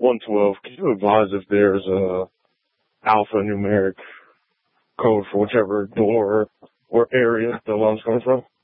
112. Can you advise if there's a alphanumeric code for whichever door or area the alarm's coming from?